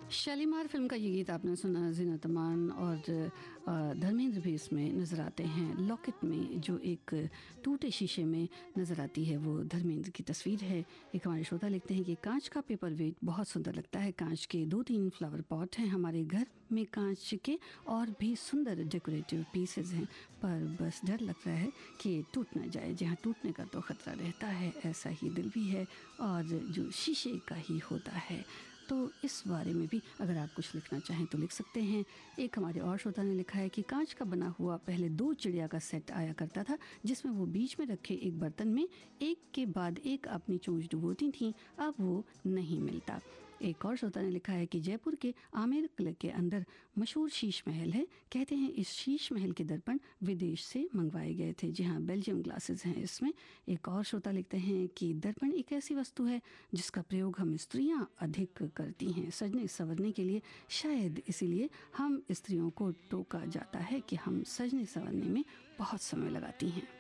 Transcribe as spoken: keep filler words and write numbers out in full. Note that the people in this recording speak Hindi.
शालीमार फ़िल्म का ये गीत आपने सुना। ज़ीनत अमान और अ, धर्मेंद्र भी इसमें नज़र आते हैं। लॉकेट में जो एक टूटे शीशे में नज़र आती है वो धर्मेंद्र की तस्वीर है। एक हमारे श्रोता लिखते हैं कि कांच का पेपर वेट बहुत सुंदर लगता है। कांच के दो तीन फ्लावर पॉट हैं हमारे घर में, कांच के और भी सुंदर डेकोरेटिव पीसेज हैं, पर बस डर लग रहा है कि ये टूट ना जाए। जहाँ टूटने का तो ख़तरा रहता है, ऐसा ही दिल भी है और जो शीशे का ही होता है। तो इस बारे में भी अगर आप कुछ लिखना चाहें तो लिख सकते हैं। एक हमारे और श्रोता ने लिखा है कि कांच का बना हुआ पहले दो चिड़िया का सेट आया करता था, जिसमें वो बीच में रखे एक बर्तन में एक के बाद एक अपनी चोंच डुबोती थीं, अब वो नहीं मिलता। एक और श्रोता ने लिखा है कि जयपुर के आमेर किले के अंदर मशहूर शीश महल है। कहते हैं इस शीश महल के दर्पण विदेश से मंगवाए गए थे। जी हाँ, बेल्जियम ग्लासेस हैं इसमें। एक और श्रोता लिखते हैं कि दर्पण एक ऐसी वस्तु है जिसका प्रयोग हम स्त्रियां अधिक करती हैं सजने संवरने के लिए। शायद इसीलिए हम स्त्रियों को टोका जाता है कि हम सजने संवरने में बहुत समय लगाती हैं।